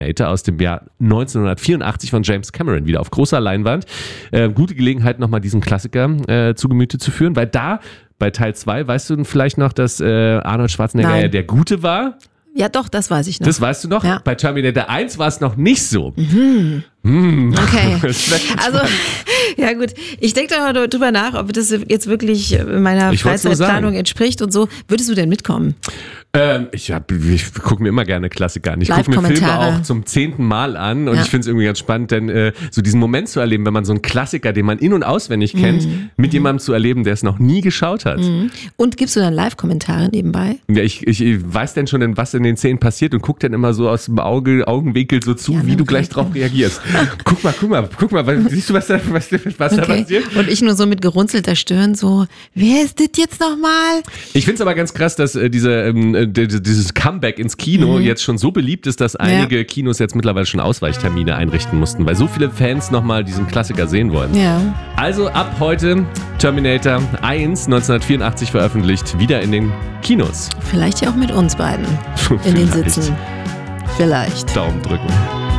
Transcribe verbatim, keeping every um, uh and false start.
aus dem Jahr neunzehnhundertvierundachtzig von James Cameron wieder auf großer Leinwand. Äh, gute Gelegenheit, nochmal diesen Klassiker äh, zu Gemüte zu führen, weil da bei Teil zwei, weißt du vielleicht noch, dass äh, Arnold Schwarzenegger ja der Gute war? Ja doch, das weiß ich noch. Das weißt du noch? Ja. Bei Terminator eins war es noch nicht so. Mhm. Mm. Okay. Also, ja gut. Ich denke da mal drüber nach, ob das jetzt wirklich meiner Ich Freizeitplanung entspricht und so. Würdest du denn mitkommen? Ähm, ich ich gucke mir immer gerne Klassiker an. Ich gucke mir Filme auch zum zehnten Mal an und ja. ich finde es irgendwie ganz spannend, denn äh, so diesen Moment zu erleben, wenn man so einen Klassiker, den man in- und auswendig kennt, mhm. mit jemandem zu erleben, der es noch nie geschaut hat. Mhm. Und gibst du dann Live-Kommentare nebenbei? Ja, ich, ich, ich weiß dann schon, was in den Szenen passiert und gucke dann immer so aus dem Auge, Augenwinkel so zu, ja, wie du gleich drauf reagierst. Guck mal, guck mal, guck mal, siehst du, was da, was, was okay. da passiert? Und ich nur so mit gerunzelter Stirn so, wer ist das jetzt nochmal? Ich finde es aber ganz krass, dass äh, diese, ähm, d- d- dieses Comeback ins Kino mhm. jetzt schon so beliebt ist, dass einige ja. Kinos jetzt mittlerweile schon Ausweichtermine einrichten mussten, weil so viele Fans nochmal diesen Klassiker sehen wollen. Ja. Also ab heute Terminator eins, neunzehnhundertvierundachtzig veröffentlicht, wieder in den Kinos. Vielleicht ja auch mit uns beiden in den Sitzen. Vielleicht. Daumen drücken.